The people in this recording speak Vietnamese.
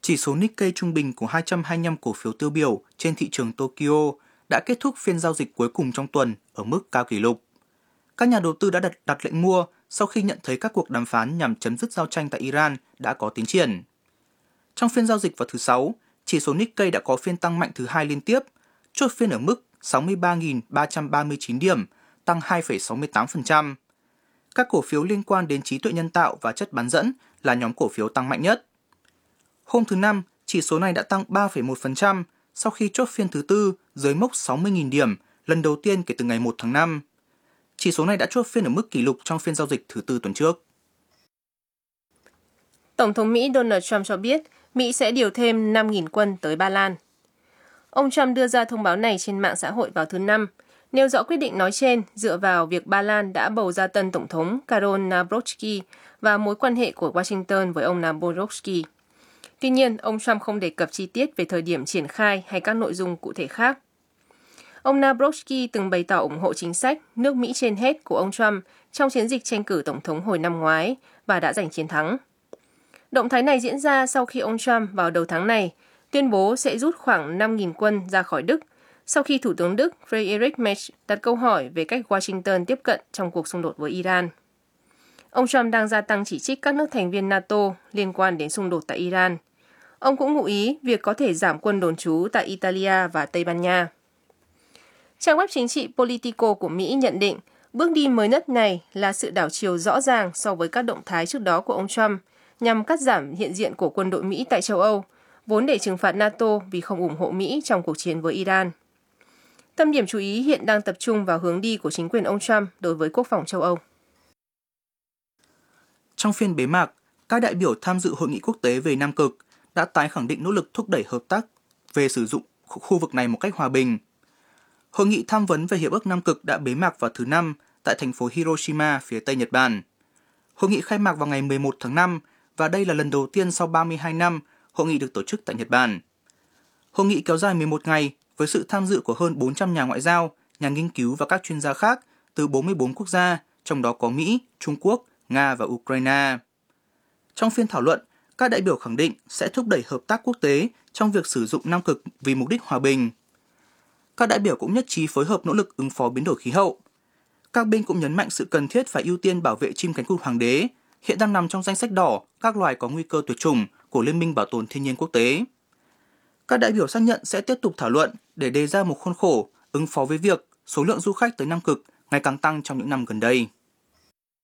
Chỉ số Nikkei trung bình của 225 cổ phiếu tiêu biểu trên thị trường Tokyo đã kết thúc phiên giao dịch cuối cùng trong tuần ở mức cao kỷ lục. Các nhà đầu tư đã đặt lệnh mua sau khi nhận thấy các cuộc đàm phán nhằm chấm dứt giao tranh tại Iran đã có tiến triển. Trong phiên giao dịch vào thứ Sáu, chỉ số Nikkei đã có phiên tăng mạnh thứ hai liên tiếp, chốt phiên ở mức 63.339 điểm, tăng 2,68%. Các cổ phiếu liên quan đến trí tuệ nhân tạo và chất bán dẫn là nhóm cổ phiếu tăng mạnh nhất. Hôm thứ Năm, chỉ số này đã tăng 3,1% sau khi chốt phiên thứ tư dưới mốc 60.000 điểm, lần đầu tiên kể từ ngày 1 tháng 5. Chỉ số này đã chốt phiên ở mức kỷ lục trong phiên giao dịch thứ tư tuần trước. Tổng thống Mỹ Donald Trump cho biết Mỹ sẽ điều thêm 5.000 quân tới Ba Lan. Ông Trump đưa ra thông báo này trên mạng xã hội vào thứ Năm, nêu rõ quyết định nói trên dựa vào việc Ba Lan đã bầu ra tân tổng thống Karol Nawrocki và mối quan hệ của Washington với ông Nawrocki. Tuy nhiên, ông Trump không đề cập chi tiết về thời điểm triển khai hay các nội dung cụ thể khác. Ông Nawrocki từng bày tỏ ủng hộ chính sách nước Mỹ trên hết của ông Trump trong chiến dịch tranh cử tổng thống hồi năm ngoái và đã giành chiến thắng. Động thái này diễn ra sau khi ông Trump vào đầu tháng này tuyên bố sẽ rút khoảng 5.000 quân ra khỏi Đức sau khi Thủ tướng Đức Friedrich Merz đặt câu hỏi về cách Washington tiếp cận trong cuộc xung đột với Iran. Ông Trump đang gia tăng chỉ trích các nước thành viên NATO liên quan đến xung đột tại Iran. Ông cũng ngụ ý việc có thể giảm quân đồn trú tại Italia và Tây Ban Nha. Trang web chính trị Politico của Mỹ nhận định bước đi mới nhất này là sự đảo chiều rõ ràng so với các động thái trước đó của ông Trump nhằm cắt giảm hiện diện của quân đội Mỹ tại châu Âu, vốn để trừng phạt NATO vì không ủng hộ Mỹ trong cuộc chiến với Iran. Tâm điểm chú ý hiện đang tập trung vào hướng đi của chính quyền ông Trump đối với quốc phòng châu Âu. Trong phiên bế mạc, các đại biểu tham dự hội nghị quốc tế về Nam Cực đã tái khẳng định nỗ lực thúc đẩy hợp tác về sử dụng khu vực này một cách hòa bình. Hội nghị tham vấn về Hiệp ước Nam Cực đã bế mạc vào thứ Năm tại thành phố Hiroshima, phía Tây Nhật Bản. Hội nghị khai mạc vào ngày 11 tháng 5 và đây là lần đầu tiên sau 32 năm hội nghị được tổ chức tại Nhật Bản. Hội nghị kéo dài 11 ngày với sự tham dự của hơn 400 nhà ngoại giao, nhà nghiên cứu và các chuyên gia khác từ 44 quốc gia, trong đó có Mỹ, Trung Quốc, Nga và Ukraine. Trong phiên thảo luận, các đại biểu khẳng định sẽ thúc đẩy hợp tác quốc tế trong việc sử dụng Nam Cực vì mục đích hòa bình. Các đại biểu cũng nhất trí phối hợp nỗ lực ứng phó biến đổi khí hậu. Các bên cũng nhấn mạnh sự cần thiết phải ưu tiên bảo vệ chim cánh cụt hoàng đế, hiện đang nằm trong danh sách đỏ các loài có nguy cơ tuyệt chủng của Liên minh Bảo tồn Thiên nhiên Quốc tế. Các đại biểu xác nhận sẽ tiếp tục thảo luận để đề ra một khuôn khổ ứng phó với việc số lượng du khách tới Nam Cực ngày càng tăng trong những năm gần đây.